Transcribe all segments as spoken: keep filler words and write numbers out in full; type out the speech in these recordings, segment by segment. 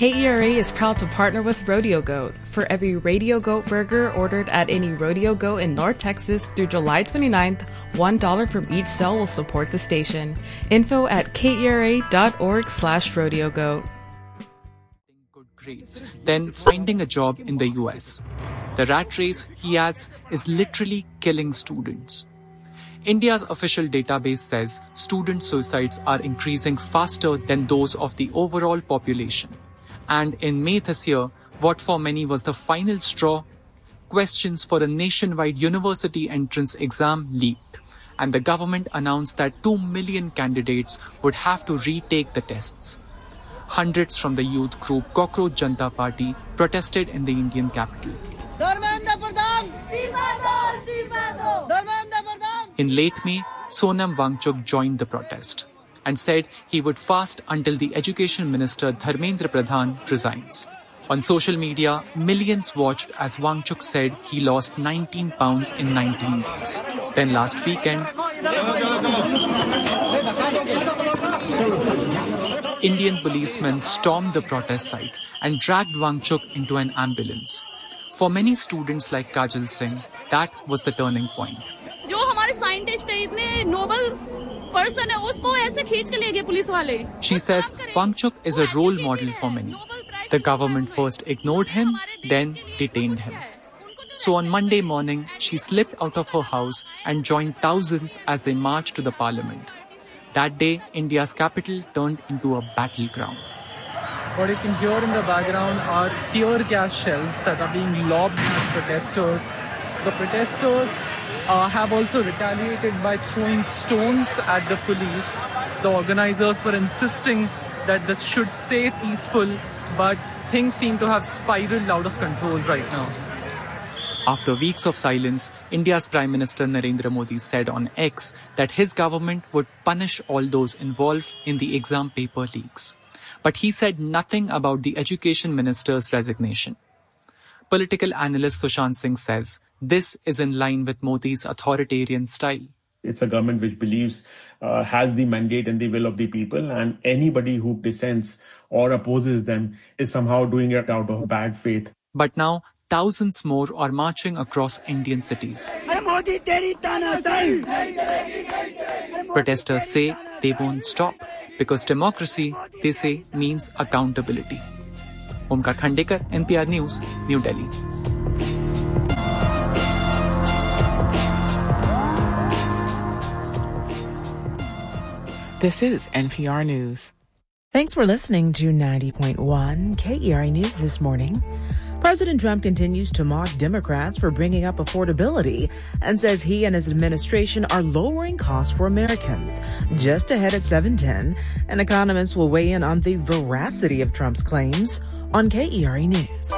K E R A is proud to partner with Rodeo Goat. For every Radio Goat burger ordered at any Rodeo Goat in North Texas through July twenty-ninth, one dollar from each sale will support the station. Info at kera.org slash rodeo goat. Good grades, then finding a job in the U S. The rat race, he adds, is literally killing students. India's official database says student suicides are increasing faster than those of the overall population. And in May this year, what for many was the final straw, questions for a nationwide university entrance exam leaked, and the government announced that two million candidates would have to retake the tests. Hundreds from the youth group Cockroach Janata Party protested in the Indian capital. In late May, Sonam Wangchuk joined the protest and said he would fast until the Education Minister Dharmendra Pradhan resigns. On social media, millions watched as Wangchuk said he lost nineteen pounds in nineteen days. Then last weekend, Indian policemen stormed the protest site and dragged Wangchuk into an ambulance. For many students like Kajal Singh, that was the turning point. जो हमारे scientist है इतने Nobel person है उसको ऐसे खींच के ले गए पुलिस वाले. She says Wangchuk is a role model for many. The government first ignored him, then detained him. So on Monday morning, she slipped out of her house and joined thousands as they marched to the parliament. That day, India's capital turned into a battleground. What you can hear in the background are tear gas shells that are being lobbed at protesters. The protesters uh, have also retaliated by throwing stones at the police. The organizers were insisting that this should stay peaceful, but things seem to have spiraled out of control right now. After weeks of silence, India's Prime Minister Narendra Modi said on X that his government would punish all those involved in the exam paper leaks. But he said nothing about the Education Minister's resignation. Political analyst Sushant Singh says this is in line with Modi's authoritarian style. It's a government which believes uh, has the mandate and the will of the people, and anybody who dissents or opposes them is somehow doing it out of bad faith. But now, thousands more are marching across Indian cities. Protesters say they won't stop because democracy, they say, means accountability. Omkar Khandekar, N P R News, New Delhi. This is N P R News. Thanks for listening to ninety point one K E R A News this morning. President Trump continues to mock Democrats for bringing up affordability and says he and his administration are lowering costs for Americans. Just ahead at seven ten, an economist will weigh in on the veracity of Trump's claims on K E R A News.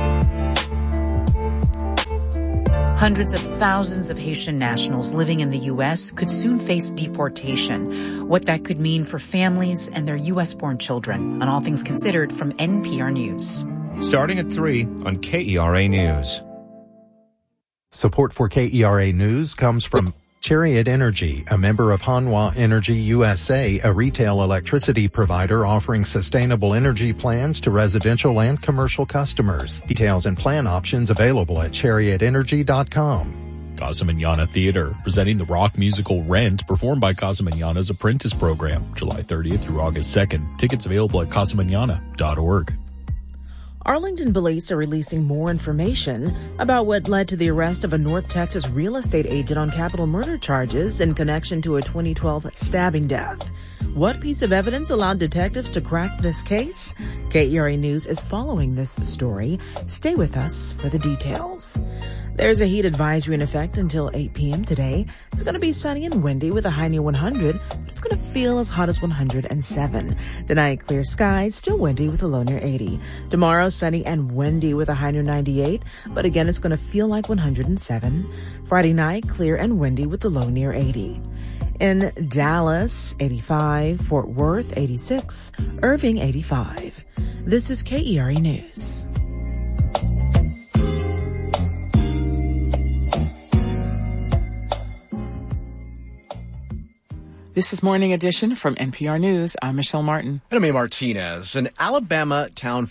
Hundreds of thousands of Haitian nationals living in the U S could soon face deportation. What that could mean for families and their U S-born children. On All Things Considered from N P R News. Starting at three on K E R A News. Support for K E R A News comes from Chariot Energy, a member of Hanwha Energy U S A, a retail electricity provider offering sustainable energy plans to residential and commercial customers. Details and plan options available at chariot energy dot com. Casa Manana Theater, presenting the rock musical Rent, performed by Casa Manana's Apprentice Program, July thirtieth through August second. Tickets available at casa manana dot org. Arlington police are releasing more information about what led to the arrest of a North Texas real estate agent on capital murder charges in connection to a twenty twelve stabbing death. What piece of evidence allowed detectives to crack this case? K E R A News is following this story. Stay with us for the details. There's a heat advisory in effect until eight p.m. today. It's going to be sunny and windy with a high near one hundred, but it's going to feel as hot as one hundred seven. Tonight, clear skies, still windy with a low near eighty. Tomorrow, sunny and windy with a high near ninety-eight, but again, it's going to feel like one hundred seven. Friday night, clear and windy with a low near eighty. In Dallas, eighty-five, Fort Worth, eighty-six, Irving, eighty-five. This is K E R A News. This is Morning Edition from N P R News. I'm Michelle Martin. And I'm A. Martinez. An Alabama town